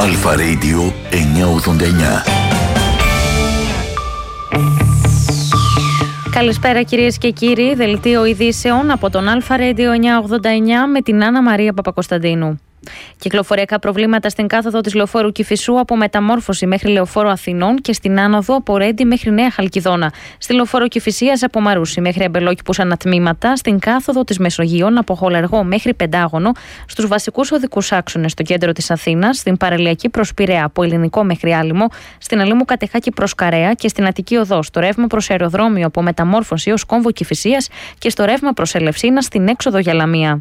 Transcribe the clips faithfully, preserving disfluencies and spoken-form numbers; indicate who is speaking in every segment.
Speaker 1: Αλφα Radio εννιακόσια ογδόντα εννιά.
Speaker 2: Καλησπέρα κυρίες και κύριοι, δελτίο ειδήσεων από τον Αλφα Radio εννιακόσια ογδόντα εννιά με την Άννα Μαρία Παπακοσταντίνου. Κυκλοφοριακά προβλήματα στην κάθοδο της Λεωφόρου Κηφισού από Μεταμόρφωση μέχρι Λεωφόρο Αθηνών και στην άνοδο από Ρέντι μέχρι Νέα Χαλκιδόνα. Στη Λεωφόρο Κηφισίας από Μαρούσι μέχρι Αμπελόκηπους ανατμήματα. Στην κάθοδο της Μεσογείων από Χολεργό μέχρι Πεντάγωνο. Στους βασικούς οδικούς άξονες στο κέντρο της Αθήνας. Στην παραλιακή προς Πειραιά από Ελληνικό μέχρι Άλυμο. Στην Αλήμου Κατεχάκη προς Καρέα και στην Αττική Οδό. Στο ρεύμα προς αεροδρόμιο από Μεταμόρφωση ως Κόμβο Κηφισίας και στο ρεύμα προς Ελευσίνα στην έξοδο για Λαμία.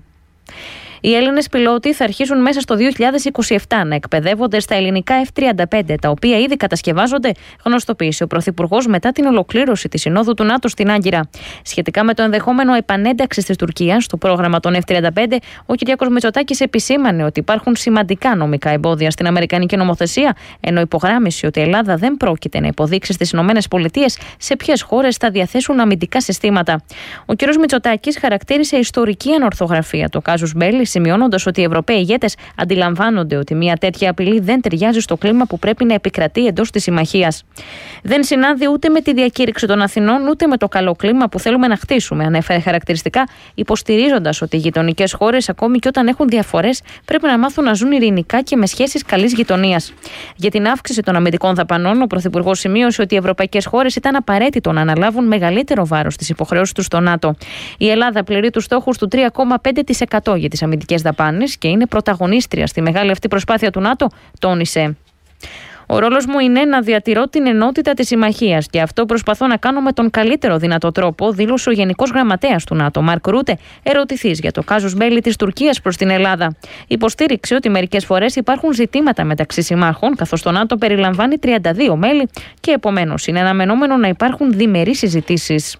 Speaker 2: Οι Έλληνες πιλότοι θα αρχίσουν μέσα στο δύο χιλιάδες είκοσι επτά να εκπαιδεύονται στα ελληνικά εφ τριάντα πέντε, τα οποία ήδη κατασκευάζονται, γνωστοποίησε ο Πρωθυπουργός μετά την ολοκλήρωση της Συνόδου του ΝΑΤΟ στην Άγκυρα. Σχετικά με το ενδεχόμενο επανένταξης της Τουρκίας στο πρόγραμμα των εφ τριάντα πέντε, ο Κυριάκος Μητσοτάκης επισήμανε ότι υπάρχουν σημαντικά νομικά εμπόδια στην αμερικανική νομοθεσία, ενώ υπογράμμισε ότι η Ελλάδα δεν πρόκειται να υποδείξει στις ΗΠΑ σε ποιες χώρες θα διαθέσουν αμυντικά συστήματα. Ο κ. Μητσοτάκης χαρακτήρισε ιστορική ανορθογραφία το κάζους μπέλι, σημειώνοντας ότι οι Ευρωπαίοι ηγέτες αντιλαμβάνονται ότι μια τέτοια απειλή δεν ταιριάζει στο κλίμα που πρέπει να επικρατεί εντός της συμμαχίας. Δεν συνάδει ούτε με τη διακήρυξη των Αθηνών, ούτε με το καλό κλίμα που θέλουμε να χτίσουμε, ανέφερε χαρακτηριστικά, υποστηρίζοντας ότι οι γειτονικές χώρες, ακόμη και όταν έχουν διαφορές, πρέπει να μάθουν να ζουν ειρηνικά και με σχέσεις καλής γειτονίας. Για την αύξηση των αμυντικών δαπανών, ο Πρωθυπουργός σημείωσε ότι οι ευρωπαϊκές χώρες ήταν απαραίτητο να αναλάβουν μεγαλύτερο βάρος στις υποχρεώσεις τους στο ΝΑΤΟ. Η Ελλάδα πληρεί τους στόχους του τρία κόμμα πέντε τοις εκατό για τις αμυντικές δαπάνες και είναι πρωταγωνίστρια στη μεγάλη αυτή προσπάθεια του ΝΑΤΟ, τόνισε. Ο ρόλος μου είναι να διατηρώ την ενότητα της συμμαχίας και αυτό προσπαθώ να κάνω με τον καλύτερο δυνατό τρόπο, δήλωσε ο Γενικός Γραμματέας του ΝΑΤΟ, Μαρκ Ρούτε, ερωτηθής για το κάζους μπέλι της Τουρκίας προς την Ελλάδα. Υποστήριξε ότι μερικές φορές υπάρχουν ζητήματα μεταξύ συμμάχων, καθώς το ΝΑΤΟ περιλαμβάνει τριάντα δύο μέλη και επομένως είναι αναμενόμενο να υπάρχουν διμερείς συζητήσεις.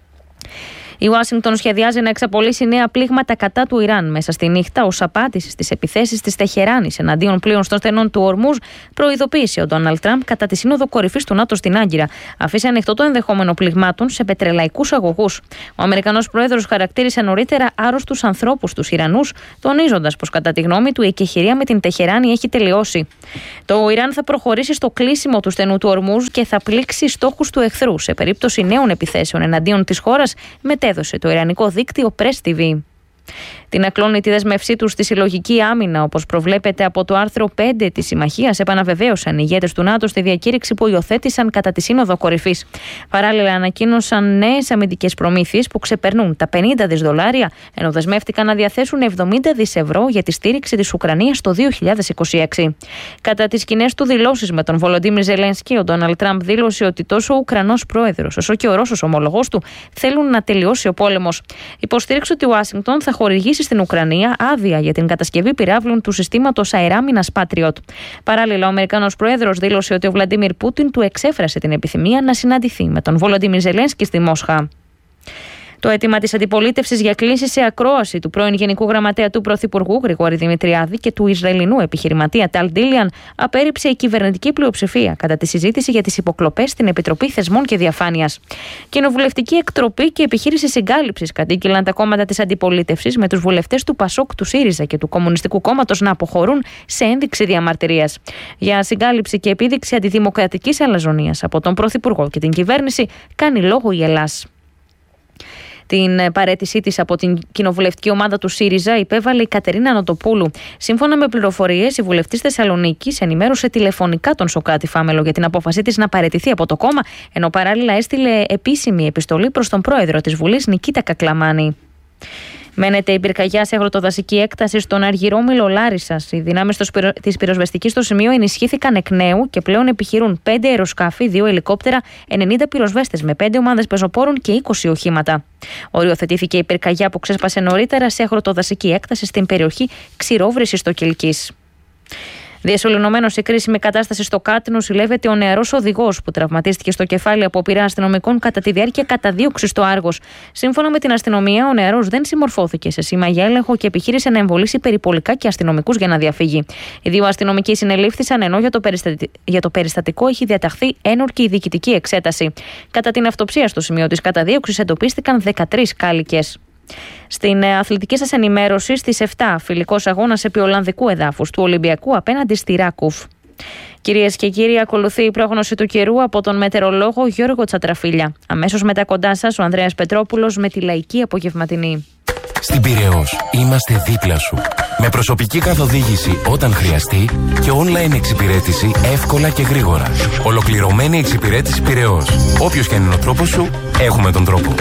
Speaker 2: Η Ουάσιγκτον σχεδιάζει να εξαπολύσει νέα πλήγματα κατά του Ιράν μέσα στη νύχτα ως απάντηση στις επιθέσεις της Τεχεράνης εναντίον πλοίων των στενών του Ορμούζ, προειδοποίησε ο Ντόναλντ Τραμπ κατά τη Σύνοδο Κορυφής του ΝΑΤΟ στην Άγκυρα. Αφήσε ανοιχτό το ενδεχόμενο πληγμάτων σε πετρελαϊκούς αγωγούς. Ο Αμερικανός πρόεδρος χαρακτήρισε νωρίτερα άρρωστους ανθρώπους τους Ιρανούς, τονίζοντας πως κατά τη γνώμη του η εκεχηρία με την Τεχεράνη έχει τελειώσει. Το Ιράν θα προχωρήσει στο κλείσιμο του στενού του Ορμούζ και θα πλήξει στόχους του εχθρού σε περίπτωση νέων επιθέσεων εναντίον της χώρας, μετέδωσε το ιρανικό δίκτυο Press τι βι. Την ακλόνητη τη δέσμευσή του στη συλλογική άμυνα, όπως προβλέπεται από το άρθρο πέντε της Συμμαχίας, επαναβεβαίωσαν οι ηγέτες του ΝΑΤΟ στη διακήρυξη που υιοθέτησαν κατά τη Σύνοδο Κορυφής. Παράλληλα, ανακοίνωσαν νέες αμυντικές προμήθειες που ξεπερνούν τα πενήντα δισεκατομμύρια δολάρια, ενώ δεσμεύτηκαν να διαθέσουν εβδομήντα δισεκατομμύρια ευρώ για τη στήριξη της Ουκρανίας το δύο χιλιάδες είκοσι έξι. Κατά τις κοινές του δηλώσεις με τον Βολοντίμιρ Ζελένσκι, ο Ντόναλντ Τραμπ δήλωσε ότι τόσο ο Ουκρανός πρόεδρος όσο και ο Ρώσος ομολογός του θέλουν να τελειώσει ο πόλεμος. Υποστήριξε ότι η Ουάσιγκτον θα χορηγήσει στην Ουκρανία άδεια για την κατασκευή πυράβλων του συστήματος αεράμινας Patriot. Παράλληλα, ο Αμερικανός πρόεδρος δήλωσε ότι ο Βλαντίμιρ Πούτιν του εξέφρασε την επιθυμία να συναντηθεί με τον Βολοντίμιρ Ζελένσκι στη Μόσχα. Το αίτημα της αντιπολίτευσης για κλήση σε ακρόαση του πρώην Γενικού Γραμματέα του Πρωθυπουργού Γρηγόρη Δημητριάδη και του Ισραηλινού επιχειρηματία Ταλ Ντίλιαν απέρριψε η κυβερνητική πλειοψηφία κατά τη συζήτηση για τις υποκλοπές στην Επιτροπή Θεσμών και Διαφάνειας. Κοινοβουλευτική εκτροπή και επιχείρηση συγκάλυψης κατήγγειλαν τα κόμματα της αντιπολίτευσης, με τους βουλευτές του ΠΑΣΟΚ, του ΣΥΡΙΖΑ και του Κομμουνιστικού Κόμματος να αποχωρούν σε ένδειξη διαμαρτυρίας. Για συγκάλυψη και επίδειξη αντιδημοκρατικής αλαζονίας από τον Πρωθυπουργό και την κυβέρνηση κάνει λόγο η Ελλάς. Την παραίτησή της από την κοινοβουλευτική ομάδα του ΣΥΡΙΖΑ υπέβαλε η Κατερίνα Νοτοπούλου. Σύμφωνα με πληροφορίες, η βουλευτής Θεσσαλονίκης ενημέρωσε τηλεφωνικά τον Σωκράτη Φάμελο για την απόφασή της να παραιτηθεί από το κόμμα, ενώ παράλληλα έστειλε επίσημη επιστολή προς τον πρόεδρο της Βουλής, Νικήτα Κακλαμάνη. Μένεται η πυρκαγιά σε αγροτοδασική έκταση στον Αργυρόμυλο Λάρισσας. Οι δυνάμεις της πυροσβεστικής στο σημείο ενισχύθηκαν εκ νέου και πλέον επιχειρούν πέντε αεροσκάφη, δύο ελικόπτερα, ενενήντα πυροσβέστες με πέντε ομάδες πεζοπόρων και είκοσι οχήματα. Οριοθετήθηκε η πυρκαγιά που ξέσπασε νωρίτερα σε αγροτοδασική έκταση στην περιοχή Ξηρόβρυσης στο Κιλκής. Διασωληνωμένος σε κρίσιμη κατάσταση στο Κάτινο συλλεύεται ο νεαρός οδηγός που τραυματίστηκε στο κεφάλι από πειρά αστυνομικών κατά τη διάρκεια καταδίωξης στο Άργος. Σύμφωνα με την αστυνομία, ο νεαρός δεν συμμορφώθηκε σε σήμα για έλεγχο και επιχείρησε να εμβολήσει περιπολικά και αστυνομικούς για να διαφύγει. Οι δύο αστυνομικοί συνελήφθησαν, ενώ για το, περιστατι... για το περιστατικό έχει διαταχθεί ένορκη διοικητική εξέταση. Κατά την αυτοψία στο σημείο της καταδίωξης εντοπίστηκαν δεκατρείς κάλικες. Στην αθλητική σας ενημέρωση, στις επτά, φιλικός αγώνας επί Ολλανδικού εδάφους του Ολυμπιακού απέναντι στη Ράκουφ. Κυρίες και κύριοι, ακολουθεί η πρόγνωση του καιρού από τον μετεωρολόγο Γιώργο Τσατραφίλια. Αμέσως μετά κοντά σας ο Ανδρέας Πετρόπουλος με τη λαϊκή απογευματινή.
Speaker 3: Στην Πειραιώς είμαστε δίπλα σου. Με προσωπική καθοδήγηση όταν χρειαστεί και online εξυπηρέτηση εύκολα και γρήγορα. Ολοκληρωμένη εξυπηρέτηση Πειραιώς. Όποιος και αν είναι ο τρόπος σου, έχουμε τον τρόπο.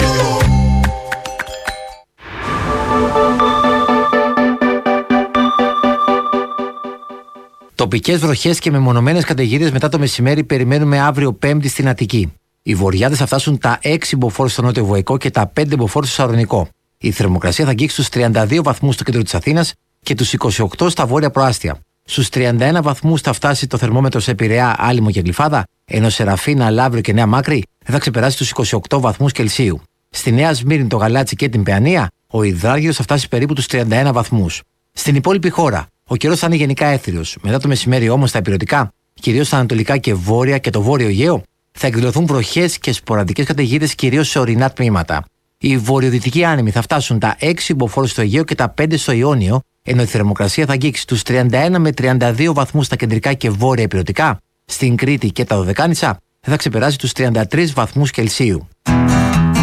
Speaker 4: Τοπικές βροχές και μεμονωμένες καταιγίδες μετά το μεσημέρι περιμένουμε αύριο Πέμπτη στην Αττική. Οι βορειάδες θα φτάσουν τα έξι μποφόρ στο νότιο Βοϊκό και τα πέντε μποφόρ στο Σαρονικό. Η θερμοκρασία θα αγγίξει στους τριάντα δύο βαθμούς στο κέντρο της Αθήνας και τους είκοσι οκτώ στα βόρεια προάστια. Στους τριάντα ένα βαθμούς θα φτάσει το θερμόμετρο σε Πειραιά, Άλυμο και Γλυφάδα, ενώ σε Ραφίνα, Λαύριο και Νέα Μάκρη δεν θα ξεπεράσει τους είκοσι οκτώ βαθμούς Κελσίου. Στη Νέα Σμύρνη, το Γαλάτσι και την Παιανία, ο υδράργυρος θα φτάσει περίπου τους τριάντα ένα βαθμούς. Στην υπόλοιπη χώρα, ο καιρός θα είναι γενικά έθριος. Μετά το μεσημέρι όμως στα ηπειρωτικά, κυρίως στα ανατολικά και βόρεια και το βόρειο Αιγαίο, θα εκδηλωθούν βροχές και σποραδικές καταιγίδες κυρίως σε ορεινά τμήματα. Οι βορειοδυτικοί άνεμοι θα φτάσουν τα έξι μποφόρ στο Αιγαίο και τα πέντε στο Ιόνιο, ενώ η θερμοκρασία θα αγγίξει τους τριάντα ένα με τριάντα δύο βαθμούς στα κεντρικά και βόρεια ηπειρωτικά. Στην Κρήτη και τα Δωδεκάνησα δεν θα ξεπεράσει τους τριάντα τρεις βαθμούς Κελσίου.